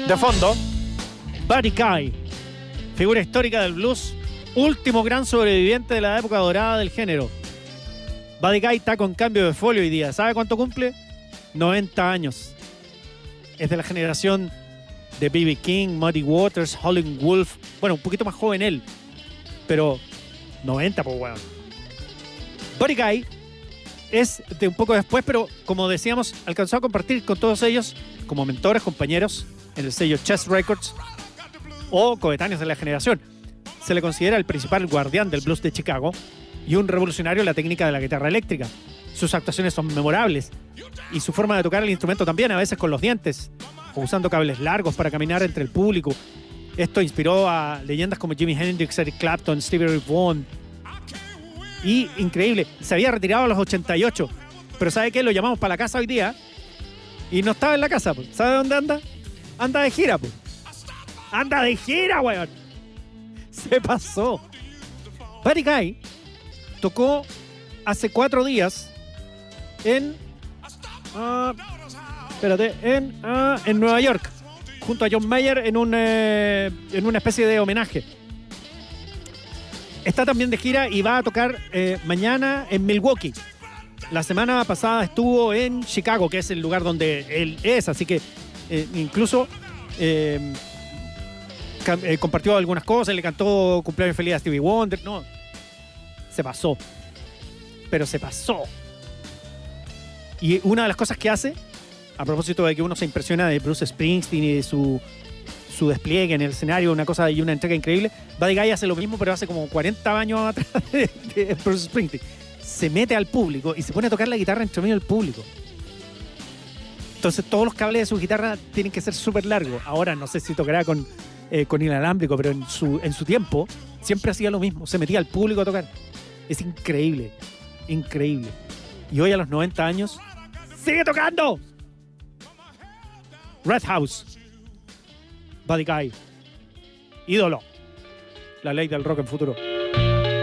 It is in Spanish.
De fondo, Buddy Guy, figura histórica del blues, último gran sobreviviente de la época dorada del género. Buddy Guy está con cambio de folio hoy día. ¿Sabe cuánto cumple? 90 años. Es de la generación de B.B. King, Muddy Waters, Howlin' Wolf. Bueno, un poquito más joven él, pero 90, pues bueno. Buddy Guy es de un poco después, pero como decíamos, alcanzó a compartir con todos ellos como mentores, compañeros en el sello Chess Records o coetáneos de la generación. Se le considera el principal guardián del blues de Chicago y un revolucionario en la técnica de la guitarra eléctrica. Sus actuaciones son memorables y su forma de tocar el instrumento también, a veces con los dientes o usando cables largos para caminar entre el público. Esto inspiró a leyendas como Jimi Hendrix, Eric Clapton, Stevie Ray Vaughan. Y increíble, se había retirado a los 88, pero ¿sabe qué? Lo llamamos para la casa hoy día y no estaba en la casa, pues. ¿Sabe dónde anda? Anda de gira, pues. ¡Anda de gira, weón! Se pasó. Buddy Guy tocó hace 4 días en Nueva York, junto a John Mayer en una especie de homenaje. Está también de gira y va a tocar mañana en Milwaukee. La semana pasada estuvo en Chicago, que es el lugar donde él es, así que incluso compartió algunas cosas, le cantó Cumpleaños Feliz a Stevie Wonder. No, se pasó. Pero se pasó. Y una de las cosas que hace, a propósito de que uno se impresiona de Bruce Springsteen y de su despliegue en el escenario, una cosa y una entrega increíble, Buddy Guy hace lo mismo, pero hace como 40 años atrás de Bruce Springsteen. Se mete al público y se pone a tocar la guitarra entre medio del público. Entonces todos los cables de su guitarra tienen que ser súper largos. Ahora no sé si tocará con inalámbrico, pero en su tiempo siempre hacía lo mismo. Se metía al público a tocar. Es increíble. Increíble. Y hoy a los 90 años ¡sigue tocando! Red House. Buddy Guy. Ídolo. La ley del rock en futuro.